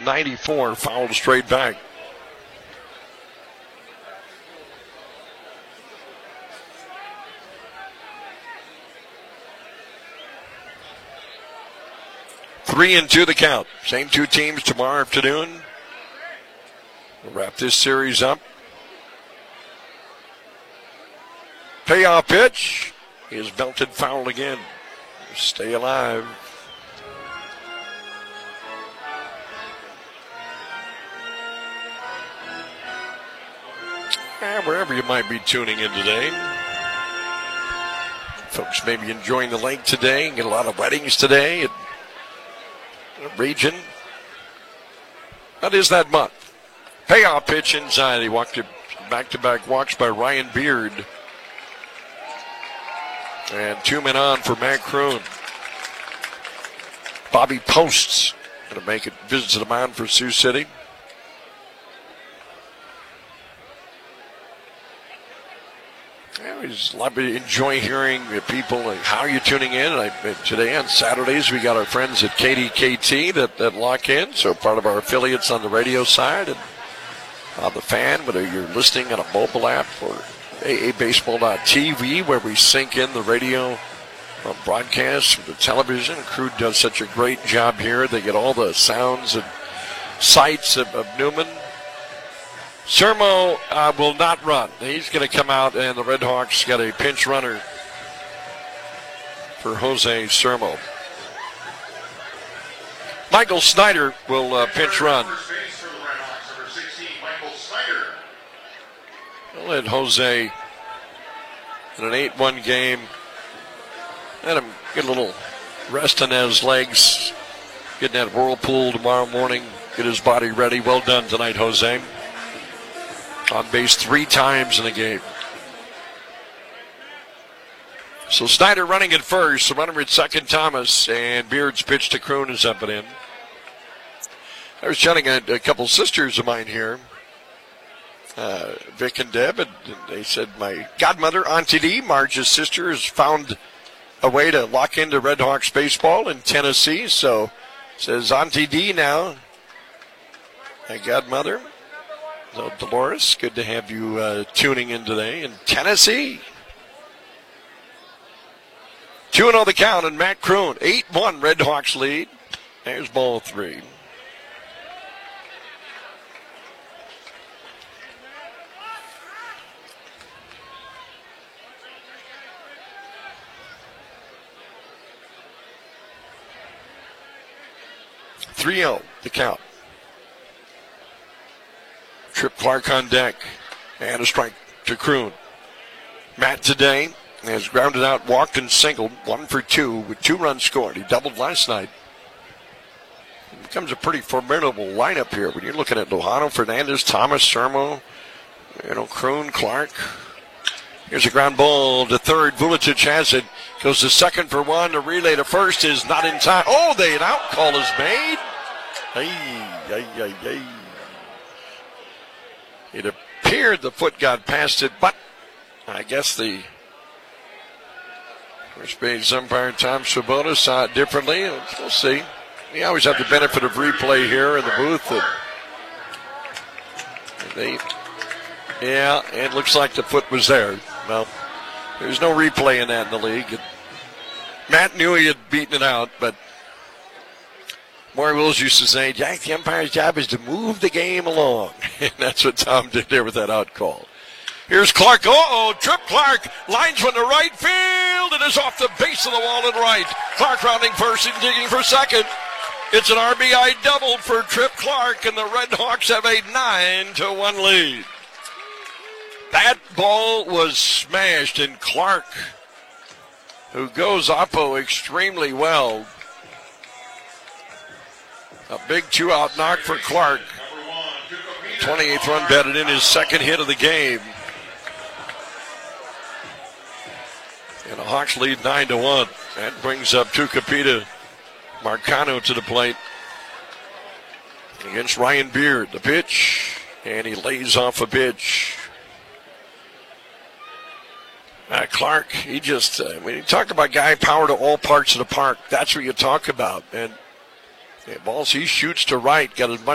94, fouled straight back. Three and two the count. Same two teams tomorrow afternoon. We'll wrap this series up. Payoff pitch is belted foul again. Stay alive. Wherever you might be tuning in today. Folks may be enjoying the lake today. Get a lot of weddings today in the region. That is that month. Payoff pitch inside. He walked it back-to-back walks by Ryan Beard. And 2 men on for Matt Kroon. Bobby Posts going to make a visit to the mound for Sioux City. I always love to enjoy hearing people like how you're tuning in. Today on Saturdays we got our friends at KDKT that lock in, so part of our affiliates on the radio side and on the fan, whether you're listening on a mobile app or AABaseball.tv, where we sync in the radio broadcast with the television. The crew does such a great job here. They get all the sounds and sights of Newman. Sermo will not run. He's going to come out, and the Red Hawks got a pinch runner for Jose Sermo. Michael Snyder will pinch run. We'll let Jose in an 8-1 game. Let him get a little rest on his legs. Get in that whirlpool tomorrow morning. Get his body ready. Well done tonight, Jose. On base 3 times in the game. So Snyder running at first. The runner at second, Thomas. And Beard's pitch to Kroon is up and in. I was chatting a couple sisters of mine here. Vic and Deb, and they said my godmother, Auntie D, Marge's sister, has found a way to lock into Red Hawks baseball in Tennessee. So says Auntie D now, my godmother. So Dolores, good to have you tuning in today in Tennessee. 2-0 the count, and Matt Kroon, 8-1 Red Hawks lead. There's ball 3. The count. Trip Clark on deck. And a strike to Kroon. Matt today has grounded out, walked and singled. 1 for 2 with 2 runs scored. He doubled last night. It becomes a pretty formidable lineup here when you're looking at Lojano, Fernandez, Thomas, Sermo, Kroon, Clark. Here's a ground ball to third. Vuletic has it. Goes to second for 1. The relay to first is not in time. Oh, an out call is made. It appeared the foot got past it, but I guess the first base umpire, Tom Swoboda, saw it differently. We'll see. We always have the benefit of replay here in the booth. It looks like the foot was there. Well, there's no replay in that in the league. Matt knew he had beaten it out, but Maury Wills used to say, Jack, the umpire's job is to move the game along. And that's what Tom did there with that out call. Here's Clark. Trip Clark. Linesman to right field. It is off the base of the wall and right. Clark rounding first and digging for second. It's an RBI double for Trip Clark, and the Red Hawks have a 9-1 lead. That ball was smashed, and Clark, who goes oppo extremely well. A big 2-out knock for Clark. 28th run batted in, his second hit of the game. And the Hawks lead 9-1. That brings up Tucupita Marcano to the plate against Ryan Beard. The pitch, and he lays off a pitch. Clark, he just, when you talk about guy power to all parts of the park, that's what you talk about. And balls he shoots to right, got as much